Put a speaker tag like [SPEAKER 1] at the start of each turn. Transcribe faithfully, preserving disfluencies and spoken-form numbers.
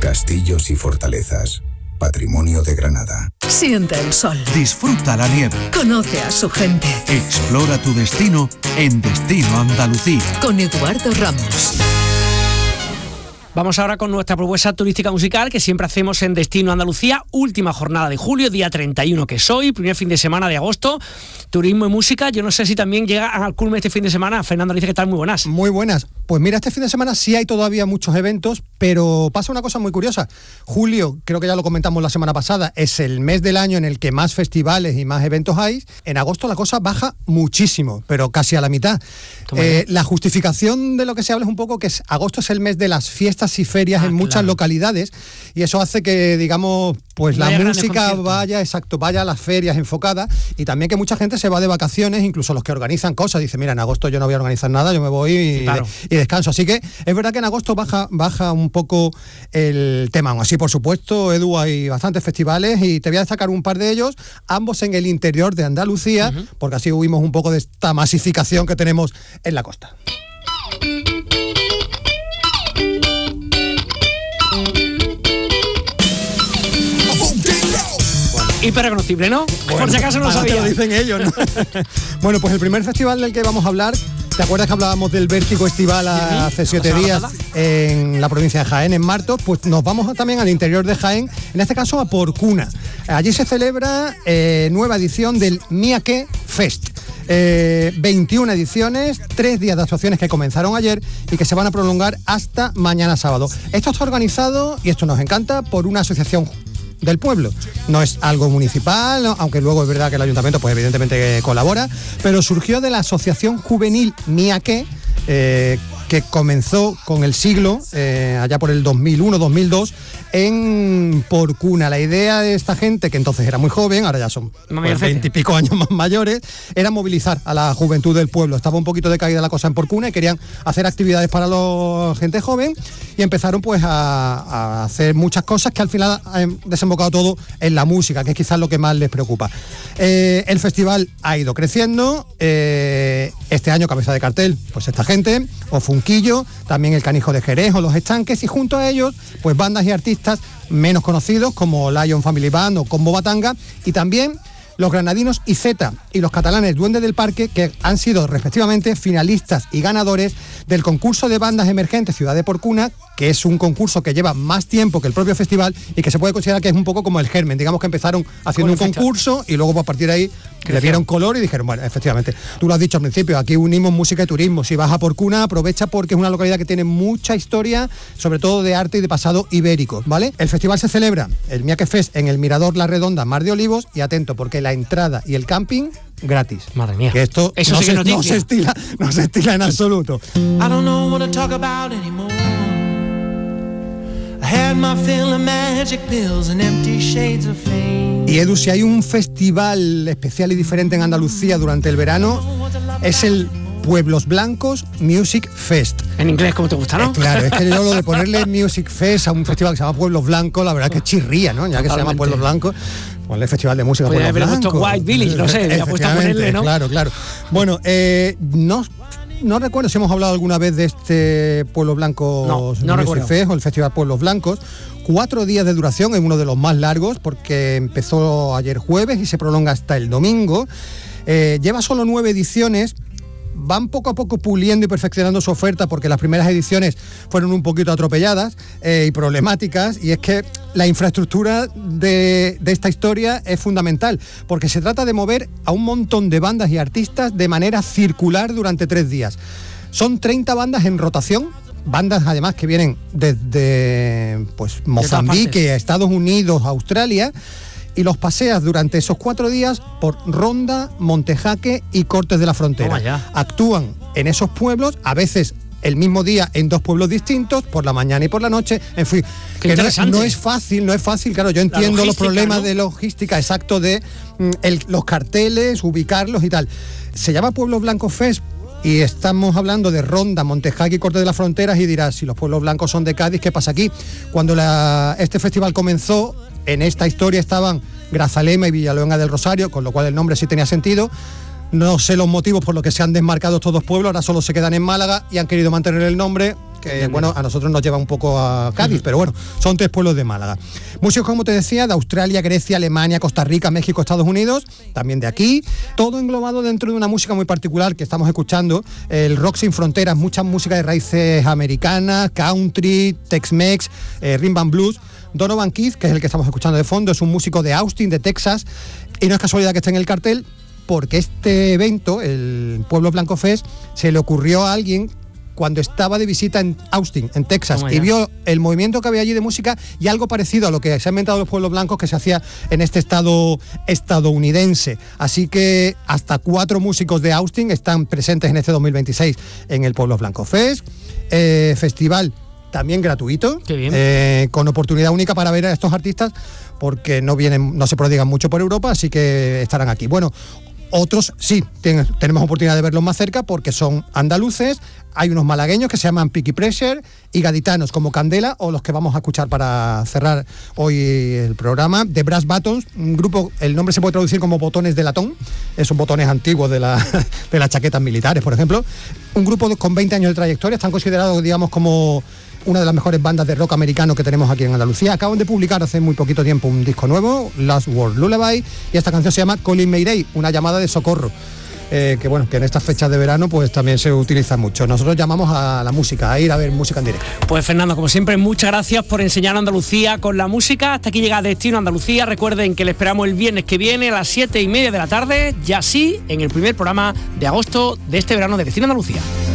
[SPEAKER 1] castillos y fortalezas. Patrimonio de Granada.
[SPEAKER 2] Siente el sol.
[SPEAKER 3] Disfruta la nieve.
[SPEAKER 2] Conoce a su gente.
[SPEAKER 3] Explora tu destino en Destino Andalucía.
[SPEAKER 2] Con Eduardo Ramos.
[SPEAKER 4] Vamos ahora con nuestra propuesta turística musical que siempre hacemos en Destino Andalucía. Última jornada de julio, día treinta y uno que es hoy, primer fin de semana de agosto. Turismo y música. Yo no sé si también llega al culmen este fin de semana. Fernando dice que están muy buenas.
[SPEAKER 5] Muy buenas. Pues mira, este fin de semana sí hay todavía muchos eventos, pero pasa una cosa muy curiosa. Julio, creo que ya lo comentamos la semana pasada, es el mes del año en el que más festivales y más eventos hay. En agosto la cosa baja muchísimo, pero casi a la mitad. Eh, la justificación de lo que se habla es un poco que es, agosto es el mes de las fiestas y ferias ah, en muchas claro. localidades, y eso hace que, digamos, pues la música vaya, exacto, vaya a las ferias enfocadas, y también que mucha gente se va de vacaciones, incluso los que organizan cosas, dice, mira, en agosto yo no voy a organizar nada, yo me voy y, claro. y descanso. Así que es verdad que en agosto baja, baja un poco el tema. Aún así, por supuesto, Edu, hay bastantes festivales y te voy a destacar un par de ellos, ambos en el interior de Andalucía, uh-huh. porque así huimos un poco de esta masificación que tenemos en la costa.
[SPEAKER 4] Hiper reconocible, ¿no?
[SPEAKER 5] Bueno,
[SPEAKER 4] por si acaso no lo sabía.
[SPEAKER 5] Lo dicen ellos, ¿no? Bueno, pues el primer festival del que vamos a hablar, ¿te acuerdas que hablábamos del Vértigo Estival hace siete días en la provincia de Jaén, en Martos? Pues nos vamos también al interior de Jaén, en este caso a Porcuna. Allí se celebra eh, nueva edición del Miaque Fest. Eh, veintiuna ediciones, tres días de actuaciones que comenzaron ayer y que se van a prolongar hasta mañana sábado. Esto está organizado, y esto nos encanta, por una asociación del pueblo. No es algo municipal, aunque luego es verdad que el ayuntamiento pues evidentemente colabora, pero surgió de la Asociación Juvenil Miaque, eh, que comenzó con el siglo, eh, allá por el dos mil uno dos mil dos, en Porcuna. La idea de esta gente, que entonces era muy joven, ahora ya son veintipico años más mayores, era movilizar a la juventud del pueblo. Estaba un poquito decaída la cosa en Porcuna y querían hacer actividades para la gente joven, y empezaron pues a, a hacer muchas cosas que al final han desembocado todo en la música, que es quizás lo que más les preocupa. Eh, el festival ha ido creciendo, eh, este año cabeza de cartel, pues esta gente, o Funquillo, también el Canijo de Jerez o Los Estanques, y junto a ellos, pues bandas y artistas menos conocidos como Lion Family Band o Combo Batanga, y también los granadinos Izeta y los catalanes Duende del Parque, que han sido respectivamente finalistas y ganadores del concurso de bandas emergentes Ciudad de Porcuna, que es un concurso que lleva más tiempo que el propio festival y que se puede considerar que es un poco como el germen. Digamos que empezaron haciendo un concurso y luego pues, a partir de ahí le dieron color y dijeron, bueno, efectivamente, tú lo has dicho al principio, aquí unimos música y turismo. Si vas a Porcuna, aprovecha porque es una localidad que tiene mucha historia, sobre todo de arte y de pasado ibérico, ¿vale? El festival se celebra, el Miaque Fest, en el Mirador La Redonda, Mar de Olivos, y atento, porque la entrada y el camping gratis.
[SPEAKER 4] Madre mía.
[SPEAKER 5] Que esto
[SPEAKER 4] Eso
[SPEAKER 5] no,
[SPEAKER 4] sí
[SPEAKER 5] se,
[SPEAKER 4] que
[SPEAKER 5] no se estila, no se estila en absoluto.
[SPEAKER 6] I don't know what to talk about anymore. I had my fill of magic pills and empty shades of fame.
[SPEAKER 5] Y Edu, si hay un festival especial y diferente en Andalucía durante el verano, es el Pueblos Blancos Music Fest.
[SPEAKER 4] En inglés, como te gusta, ¿no?
[SPEAKER 5] Eh, claro, es que yo lo de ponerle Music Fest a un festival que se llama Pueblos Blancos, la verdad que chirría, ¿no? Ya que Totalmente. Se llama Pueblos Blancos, ponle Festival de Música
[SPEAKER 4] Puede
[SPEAKER 5] Pueblos
[SPEAKER 4] haber
[SPEAKER 5] Blancos.
[SPEAKER 4] White Village, no sé, ya puesto a ponerle, ¿no?
[SPEAKER 5] Claro, claro. Bueno, eh, no... No recuerdo si hemos hablado alguna vez de este Pueblos Blancos
[SPEAKER 4] no, no
[SPEAKER 5] Music Fest o el Festival Pueblos Blancos. Cuatro días de duración, es uno de los más largos porque empezó ayer jueves y se prolonga hasta el domingo. Eh, lleva solo nueve ediciones. Van poco a poco puliendo y perfeccionando su oferta porque las primeras ediciones fueron un poquito atropelladas eh, y problemáticas, y es que la infraestructura de, de esta historia es fundamental porque se trata de mover a un montón de bandas y artistas de manera circular durante tres días. Son treinta bandas en rotación, bandas además que vienen desde pues, Mozambique, Estados Unidos, Australia, y los paseas durante esos cuatro días por Ronda, Montejaque y Cortes de la Frontera. Actúan en esos pueblos, a veces el mismo día en dos pueblos distintos, por la mañana y por la noche, en fin.
[SPEAKER 4] Qué
[SPEAKER 5] que no, no es fácil, no es fácil, claro, yo entiendo los problemas, ¿no?, de logística, exacto, de mm, el, los carteles, ubicarlos y tal. Se llama Pueblos Blancos Fest y estamos hablando de Ronda, Montejaque y Cortes de las Fronteras, y dirás, si los pueblos blancos son de Cádiz, ¿qué pasa aquí? Cuando la, este festival comenzó, en esta historia estaban Grazalema y Villalonga del Rosario, con lo cual el nombre sí tenía sentido. No sé los motivos por los que se han desmarcado estos dos pueblos, ahora solo se quedan en Málaga y han querido mantener el nombre, que bueno, a nosotros nos lleva un poco a Cádiz, uh-huh. pero bueno, son tres pueblos de Málaga. Músicos, como te decía, de Australia, Grecia, Alemania, Costa Rica, México, Estados Unidos, también de aquí, todo englobado dentro de una música muy particular que estamos escuchando, el rock sin fronteras, mucha música de raíces americanas, country, Tex-Mex, eh, rhythm and blues. Donovan Keith, que es el que estamos escuchando de fondo, es un músico de Austin, de Texas, y no es casualidad que esté en el cartel, porque este evento, el Pueblo Blanco Fest, se le ocurrió a alguien cuando estaba de visita en Austin, en Texas, y vio el movimiento que había allí de música y algo parecido a lo que se han inventado los pueblos blancos que se hacía en este estado estadounidense. Así que hasta cuatro músicos de Austin están presentes en este dos mil veintiséis en el Pueblo Blanco Fest. Eh, festival también gratuito, eh, con oportunidad única para ver a estos artistas, porque no vienen, no se prodigan mucho por Europa, así que estarán aquí. Bueno, otros sí, tienen, tenemos oportunidad de verlos más cerca porque son andaluces, hay unos malagueños que se llaman Peaky Pressure y gaditanos como Candela, o los que vamos a escuchar para cerrar hoy el programa, The Brass Buttons, un grupo, el nombre se puede traducir como botones de latón, esos botones antiguos de, la, de las chaquetas militares, por ejemplo. Un grupo con veinte años de trayectoria, están considerados, digamos, como una de las mejores bandas de rock americano que tenemos aquí en Andalucía. Acaban de publicar hace muy poquito tiempo un disco nuevo, Last Word Lullaby, y esta canción se llama Calling Mayday, una llamada de socorro, eh, que bueno, que en estas fechas de verano pues también se utiliza mucho. Nosotros llamamos a la música, a ir a ver música en directo.
[SPEAKER 4] Pues Fernando, como siempre, muchas gracias por enseñar a Andalucía con la música. Hasta aquí llega Destino Andalucía. Recuerden que le esperamos el viernes que viene a las siete y media de la tarde, ya sí, en el primer programa de agosto de este verano de Destino Andalucía.